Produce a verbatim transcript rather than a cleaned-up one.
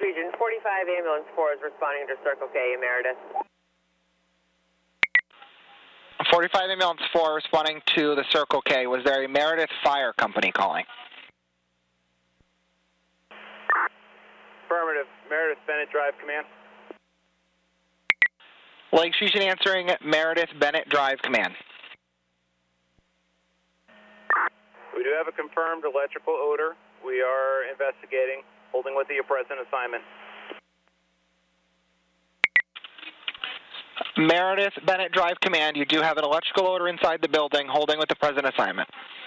Region, forty-five Ambulance four is responding to Circle K, Meredith. forty-five Ambulance four responding to the Circle K. Was there a Meredith Fire Company calling? Affirmative. Meredith Bennett Drive Command. Lake Station answering Meredith Bennett Drive Command. We do have a confirmed electrical odor. We are investigating, holding with the present assignment. Meredith Bennett Drive Command, you do have an electrical odor inside the building, holding with the present assignment.